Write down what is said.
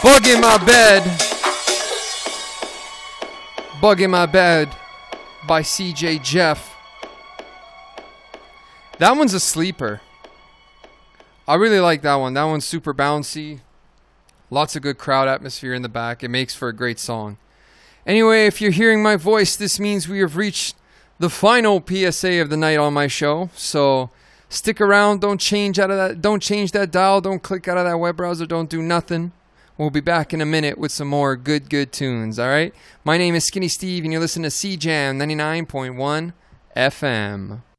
Bug in My Bed. Bug in My Bed by CJ Jeff. That one's a sleeper. I really like that one. That one's super bouncy. Lots of good crowd atmosphere in the back. It makes for a great song. Anyway, if you're hearing my voice, this means we have reached the final PSA of the night on my show. So stick around. Don't change that dial. Don't click out of that web browser. Don't do nothing. We'll be back in a minute with some more good tunes, all right? My name is Skinny Steve, and you're listening to CJAM 99.1 FM.